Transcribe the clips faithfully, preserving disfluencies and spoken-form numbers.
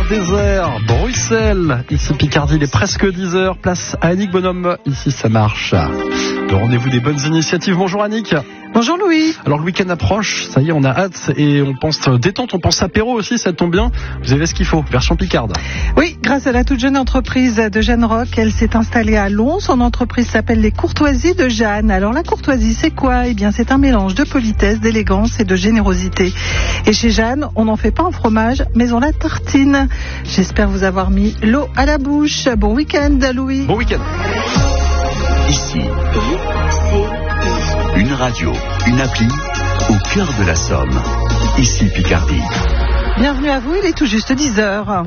désert, Bruxelles. Ici Picardie, il est presque dix heures. Place à Annick Bonhomme. Ici, ça marche. Le rendez-vous des bonnes initiatives. Bonjour Annick. Bonjour Louis. Alors le week-end approche, ça y est, on a hâte et on pense détente, on pense apéro aussi, ça tombe bien. Vous avez ce qu'il faut, version Picarde. Oui, grâce à la toute jeune entreprise de Jeanne Roch, elle s'est installée à Lons. Son entreprise s'appelle les Courtoisies de Jeanne. Alors la courtoisie, c'est quoi ? Eh bien, c'est un mélange de politesse, d'élégance et de générosité. Et chez Jeanne, on n'en fait pas en fromage, mais on la tartine. J'espère vous avoir mis l'eau à la bouche. Bon week-end, Louis. Bon week-end. Ici, une radio, une appli, au cœur de la Somme. Ici Picardie. Bienvenue à vous, il est tout juste dix heures.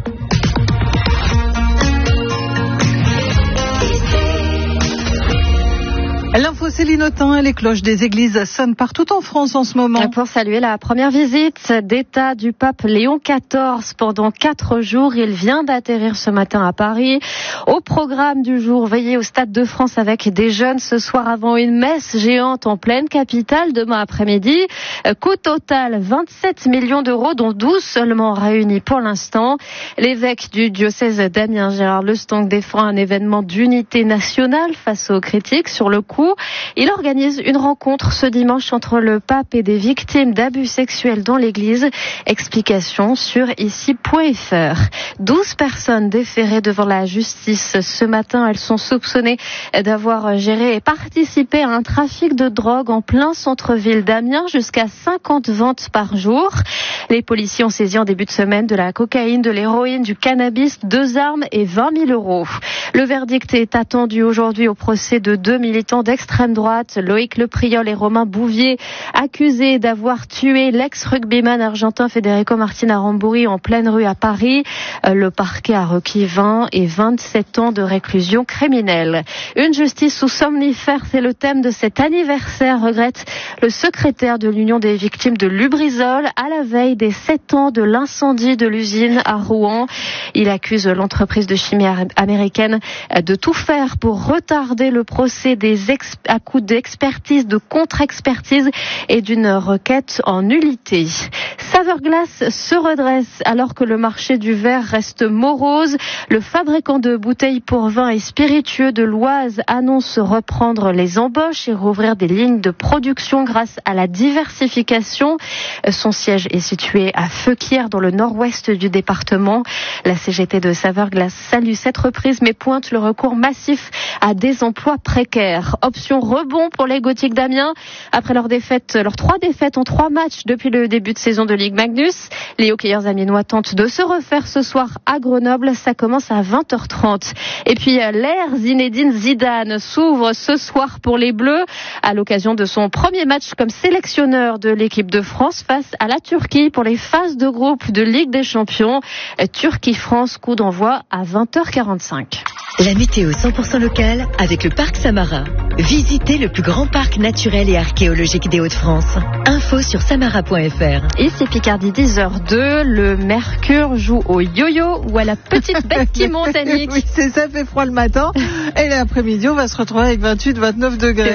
L'info Céline Autain, les cloches des églises sonnent partout en France en ce moment. Pour saluer la première visite d'État du pape Léon quatorze pendant quatre jours, il vient d'atterrir ce matin à Paris. Au programme du jour, veillez au Stade de France avec des jeunes ce soir avant une messe géante en pleine capitale demain après-midi. Coût total vingt-sept millions d'euros, dont douze seulement réunis pour l'instant. L'évêque du diocèse d'Amiens, Gérard Lestang, défend un événement d'unité nationale face aux critiques sur le coup. Il organise une rencontre ce dimanche entre le pape et des victimes d'abus sexuels dans l'église. Explication sur ici point f r. douze personnes déférées devant la justice ce matin. Elles sont soupçonnées d'avoir géré et participé à un trafic de drogue en plein centre-ville d'Amiens, jusqu'à cinquante ventes par jour. Les policiers ont saisi en début de semaine de la cocaïne, de l'héroïne, du cannabis, deux armes et vingt mille euros. Le verdict est attendu aujourd'hui au procès de deux militants d'extrême droite, Loïc Lepriol et Romain Bouvier, accusés d'avoir tué l'ex-rugbyman argentin Federico Martin Aramburi en pleine rue à Paris. Le parquet a requis vingt et vingt-sept ans de réclusion criminelle. Une justice sous somnifère, c'est le thème de cet anniversaire, regrette le secrétaire de l'Union des victimes de Lubrizol à la veille des sept ans de l'incendie de l'usine à Rouen. Il accuse l'entreprise de chimie américaine de tout faire pour retarder le procès des ex- à coup d'expertise, de contre-expertise et d'une requête en nullité. Saveur Glace se redresse alors que le marché du verre reste morose. Le fabricant de bouteilles pour vin et spiritueux de l'Oise annonce reprendre les embauches et rouvrir des lignes de production grâce à la diversification. Son siège est situé à Feuquières, dans le nord-ouest du département. La C G T de Saveur Glace salue cette reprise, mais pointe le recours massif à des emplois précaires. Option rebond pour les Gothiques d'Amiens. Après leur défaite, leurs trois défaites en trois matchs depuis le début de saison de Ligue Magnus, les hockeyeurs amiénois tentent de se refaire ce soir à Grenoble. Ça commence à vingt heures trente. Et puis l'ère Zinedine Zidane s'ouvre ce soir pour les Bleus à l'occasion de son premier match comme sélectionneur de l'équipe de France face à la Turquie pour les phases de groupe de Ligue des Champions. Turquie-France, coup d'envoi à vingt heures quarante-cinq. La météo cent pour cent locale avec le parc Samara. Visitez le plus grand parc naturel et archéologique des Hauts-de-France. Info sur samara point f r. Ici Picardie, dix heures deux. Le Mercure joue au yo-yo ou à la petite bête qui monte, Annick. Oui, c'est ça, fait froid le matin. Et l'après-midi, on va se retrouver avec vingt-huit, vingt-neuf degrés.